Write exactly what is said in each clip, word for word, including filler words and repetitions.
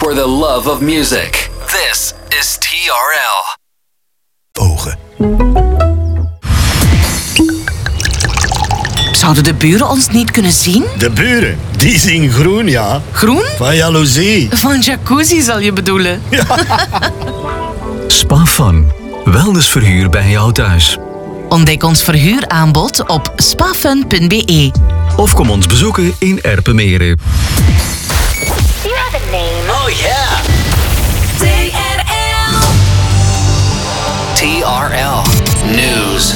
for the love of music. This is T R L. Ogen. Zouden de buren ons niet kunnen zien? De buren, die zien groen, ja. Groen? Van jaloezie. Van jacuzzi zal je bedoelen. Ja. Spa Fun. Wellnessverhuur bij jou thuis. Ontdek ons verhuuraanbod op spafun punt b e. Of kom ons bezoeken in Erpenmeren. You have a name. Oh yeah. T R L. T R L News.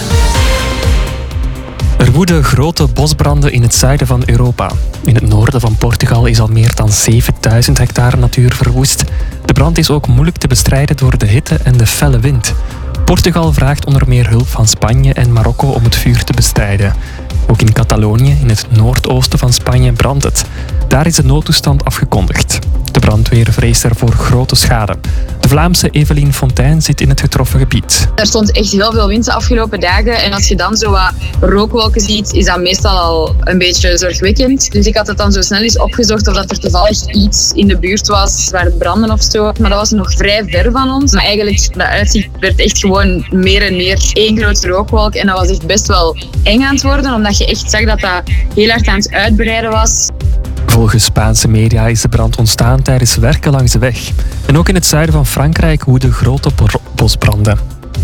Er woeden grote bosbranden in het zuiden van Europa. In het noorden van Portugal is al meer dan zevenduizend hectare natuur verwoest. De brand is ook moeilijk te bestrijden door de hitte en de felle wind. Portugal vraagt onder meer hulp van Spanje en Marokko om het vuur te bestrijden. Ook in Catalonië, in het noordoosten van Spanje, brandt het. Daar is de noodtoestand afgekondigd. De brandweer vreest er voor grote schade. De Vlaamse Evelien Fontijn zit in het getroffen gebied. Er stond echt heel veel wind de afgelopen dagen. En als je dan zo wat rookwolken ziet, is dat meestal al een beetje zorgwekkend. Dus ik had het dan zo snel eens opgezocht of dat er toevallig iets in de buurt was waar het brandde of zo. Maar dat was nog vrij ver van ons. Maar eigenlijk, dat uitzicht werd echt gewoon meer en meer één grote rookwolk. En dat was echt best wel eng aan het worden, omdat je echt zag dat dat heel hard aan het uitbreiden was. Volgens Spaanse media is de brand ontstaan tijdens werken langs de weg. En ook in het zuiden van Frankrijk woeden grote bosbranden.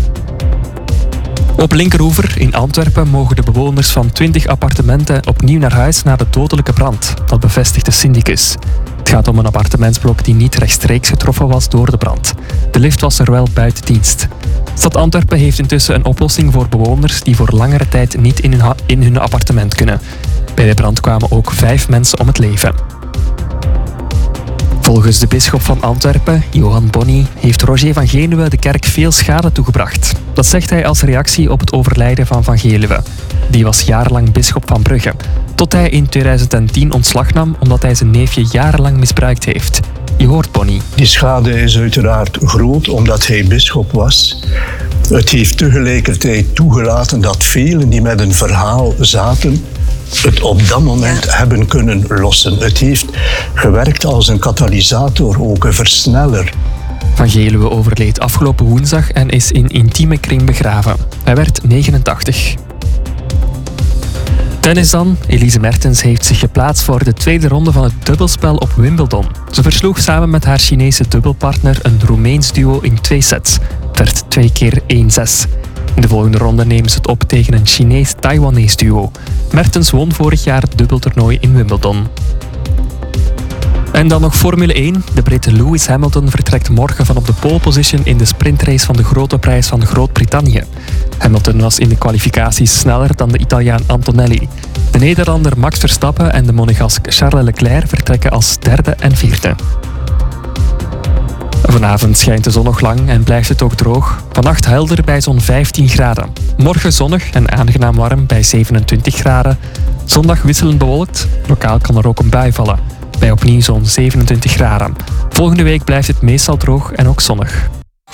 Op Linkeroever in Antwerpen mogen de bewoners van twintig appartementen opnieuw naar huis na de dodelijke brand. Dat bevestigt de syndicus. Het gaat om een appartementsblok die niet rechtstreeks getroffen was door de brand. De lift was er wel buiten dienst. Stad Antwerpen heeft intussen een oplossing voor bewoners die voor langere tijd niet in hun, in hun appartement kunnen. Bij de brand kwamen ook vijf mensen om het leven. Volgens de bisschop van Antwerpen, Johan Bonny, heeft Roger van Genuwe de kerk veel schade toegebracht. Dat zegt hij als reactie op het overlijden van Van Genuwe. Die was jarenlang bisschop van Brugge, tot hij in tweeduizend tien ontslag nam omdat hij zijn neefje jarenlang misbruikt heeft. Je hoort Bonny. Die schade is uiteraard groot omdat hij bisschop was. Het heeft tegelijkertijd toegelaten dat velen die met een verhaal zaten het op dat moment ja. hebben kunnen lossen. Het heeft gewerkt als een katalysator, ook een versneller. Van Geluwe overleed afgelopen woensdag en is in intieme kring begraven. Hij werd negenentachtig. Tennis dan. Elise Mertens heeft zich geplaatst voor de tweede ronde van het dubbelspel op Wimbledon. Ze versloeg samen met haar Chinese dubbelpartner een Roemeens duo in twee sets. Het werd twee keer één zes. In de volgende ronde nemen ze het op tegen een Chinees-Taiwanese duo. Mertens won vorig jaar het dubbeltoernooi in Wimbledon. En dan nog Formule één. De Brit Lewis Hamilton vertrekt morgen van op de pole position in de sprintrace van de Grote Prijs van Groot-Brittannië. Hamilton was in de kwalificaties sneller dan de Italiaan Antonelli. De Nederlander Max Verstappen en de Monegask Charles Leclerc vertrekken als derde en vierde. Vanavond schijnt de zon nog lang en blijft het ook droog. Vannacht helder bij zo'n vijftien graden. Morgen zonnig en aangenaam warm bij zevenentwintig graden. Zondag wisselend bewolkt. Lokaal kan er ook een bui vallen. Bij opnieuw zo'n zevenentwintig graden. Volgende week blijft het meestal droog en ook zonnig.